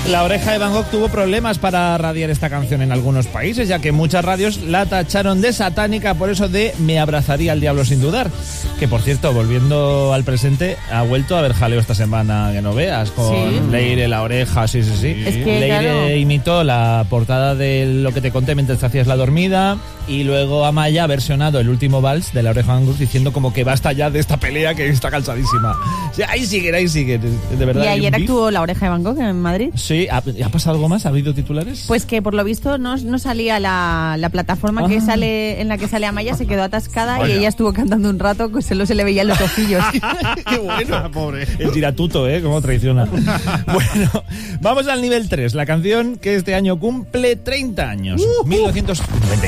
La Oreja de Van Gogh tuvo problemas para radiar esta canción en algunos países, ya que muchas radios la tacharon de satánica, por eso de Me abrazaría al diablo sin dudar. Que, por cierto, volviendo al presente, ha vuelto a haber jaleo esta semana, que no veas, con Leire, La Oreja, sí. Es que, Leire claro, imitó la portada de Lo que te conté mientras te hacías la dormida, y luego Amaya ha versionado el último vals de La Oreja de Van Gogh diciendo como que basta ya de esta pelea que está cansadísima. O sea, ahí siguen, de verdad. Y ayer actuó La Oreja de Van Gogh en Madrid. Sí, ¿ha pasado algo más? ¿Ha habido titulares? Pues que por lo visto no salía la plataforma que sale en la que sale Amaya, se quedó atascada. Vaya. Y ella estuvo cantando un rato, que solo se le veían los ojillos. ¡Qué bueno! Pobre. El tiratuto, cómo traiciona. Bueno, vamos al nivel 3, la canción que este año cumple 30 años. 1994.